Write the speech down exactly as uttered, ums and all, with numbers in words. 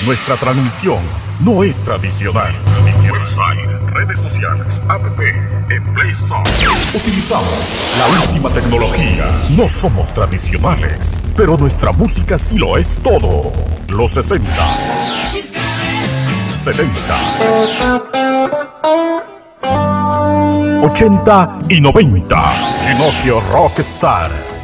Nuestra transmisión no es tradicional. Website, redes sociales, app, en Play Store. Utilizamos la última tecnología. No somos tradicionales, pero nuestra música sí lo es todo. Los sesenta, setenta, ochenta y noventa. Ginocchio Rockstar.